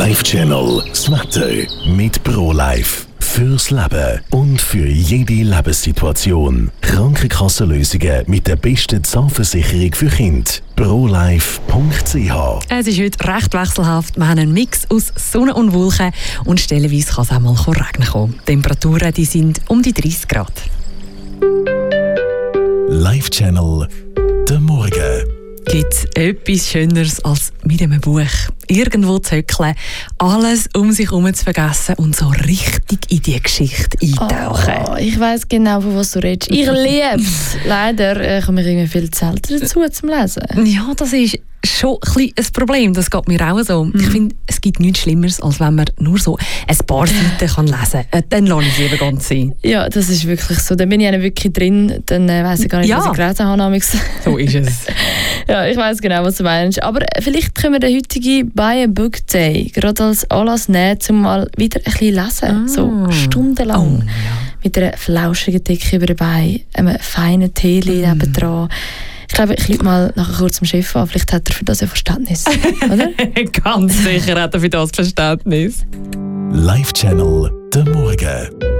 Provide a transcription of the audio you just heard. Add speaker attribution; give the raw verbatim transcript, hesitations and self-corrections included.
Speaker 1: Live Channel, das Wetter mit ProLife. Fürs Leben und für jede Lebenssituation. Krankenkassenlösungen mit der besten Zahnversicherung für Kinder. ProLife punkt c h.
Speaker 2: Es ist heute recht wechselhaft. Wir haben einen Mix aus Sonne und Wolken und stellenweise kann es auch mal regnen kommen. Die Temperaturen die sind um die dreißig Grad.
Speaker 1: Live Channel, der Morgen.
Speaker 2: Gibt es etwas Schöneres als mit einem Buch irgendwo zu hückeln, alles um sich herum zu vergessen und so richtig in die Geschichte eintauchen?
Speaker 3: Oh, ich weiss genau, von was du redest. Ich liebe es. Leider äh, komme ich irgendwie viel selten dazu zum Lesen.
Speaker 2: Ja, das ist schon ein, bisschen ein Problem. Das geht mir auch so. Mhm. Ich finde, es gibt nichts Schlimmeres, als wenn man nur so ein paar Seiten kann lesen kann. Dann lasse ich es lieber ganz sein.
Speaker 3: Ja, das ist wirklich so. Dann bin ich wirklich drin, dann äh, weiss ich gar nicht, ja. was ich gelesen habe.
Speaker 2: So ist es.
Speaker 3: Ja, ich weiss genau, was du meinst. Aber vielleicht können wir den heutigen Buy a Book Day gerade als Anlass nehmen, um mal wieder ein bisschen lesen. Ah. So stundenlang. Oh, ja. Mit einer flauschigen Decke über den Beinen, einem feinen Tee mm. nebendran. Ich glaube, ich rufe mal nachher kurz zum Chef an. Vielleicht hat er für das ja Verständnis. Oder?
Speaker 2: Ganz sicher hat er für das Verständnis.
Speaker 1: Live Channel, der Morgen.